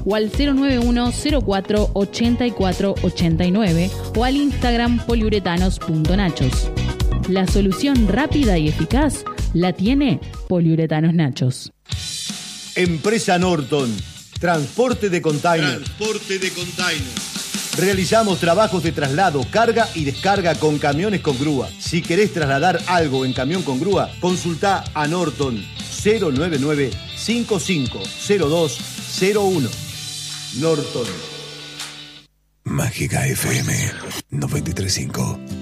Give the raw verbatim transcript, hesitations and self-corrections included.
o al cero nueve uno cero cuatro ochenta y cuatro ochenta y nueve o al Instagram poliuretanos punto nachos. La solución rápida y eficaz la tiene Poliuretanos Nachos. Empresa Norton, transporte de container. Transporte de container. Realizamos trabajos de traslado, carga y descarga con camiones con grúa. Si querés trasladar algo en camión con grúa, consultá a Norton cero nueve nueve cinco cinco cero dos cero uno. Norton. Mágica F M noventa y tres punto cinco.